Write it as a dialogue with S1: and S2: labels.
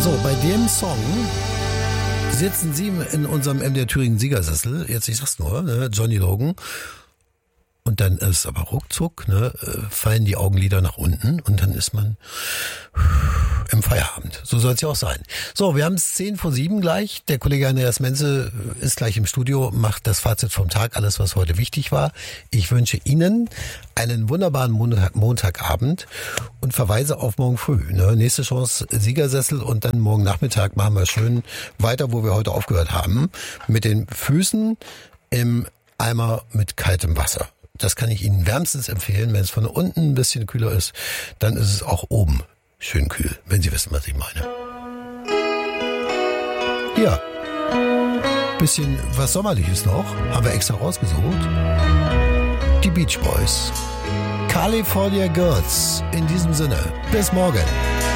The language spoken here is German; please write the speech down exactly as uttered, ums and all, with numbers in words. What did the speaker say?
S1: So, bei dem Song sitzen Sie in unserem M D R Thüringen Siegersessel, jetzt ich sag's nur, ne, Johnny Logan. Und dann ist aber ruckzuck, ne, fallen die Augenlider nach unten und dann ist man im Feierabend. So soll es ja auch sein. So, wir haben es zehn vor sieben gleich. Der Kollege Andreas Menze ist gleich im Studio, macht das Fazit vom Tag, alles was heute wichtig war. Ich wünsche Ihnen einen wunderbaren Montag, Montagabend und verweise auf morgen früh. Ne? Nächste Chance Siegersessel und dann morgen Nachmittag machen wir schön weiter, wo wir heute aufgehört haben. Mit den Füßen im Eimer mit kaltem Wasser. Das kann ich Ihnen wärmstens empfehlen. Wenn es von unten ein bisschen kühler ist, dann ist es auch oben schön kühl, wenn Sie wissen, was ich meine. Ja, bisschen was Sommerliches noch, haben wir extra rausgesucht. Die Beach Boys. California Girls. In diesem Sinne, bis morgen.